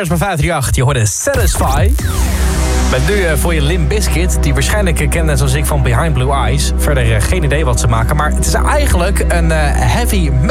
Flyers bij 538. Je hoorde Satisfy. Met nu voor je Limp Bizkit, die waarschijnlijk kent net zoals ik van Behind Blue Eyes. Verder geen idee wat ze maken, maar het is eigenlijk een heavy